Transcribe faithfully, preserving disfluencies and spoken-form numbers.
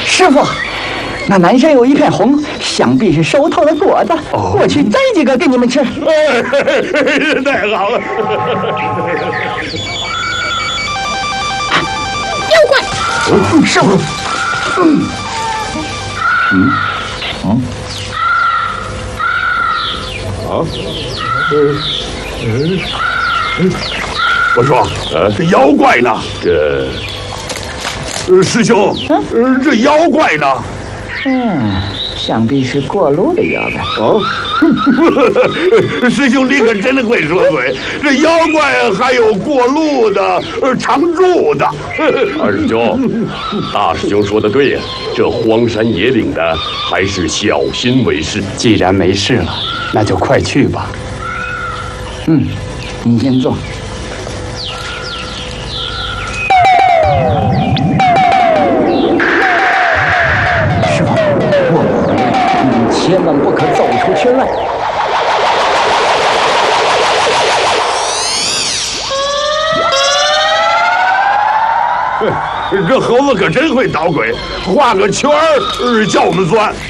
师傅，那南山有一片红，想必是熟透了果子。哦、我去摘几个给你们吃。 太好了！ 妖怪！ 嗯，师傅。嗯。嗯。嗯。 啊？嗯嗯嗯。我说，呃，这妖怪呢？这。 呃，师兄，呃，这妖怪呢？ 嗯，想必是过路的妖怪。 哦，师兄，你可真的会说嘴。这妖怪还有过路的，呃，常住的。 二师兄，大师兄说的对呀，这荒山野岭的，还是小心为是。 既然没事了，那就快去吧。 嗯，你先坐。 千万不可走出圈外！ 这猴子可真会捣鬼，画个圈儿叫我们钻。